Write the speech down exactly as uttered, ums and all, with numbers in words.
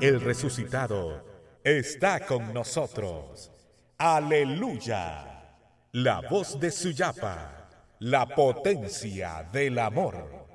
el resucitado está con nosotros. Aleluya. La voz de Suyapa, la potencia del amor.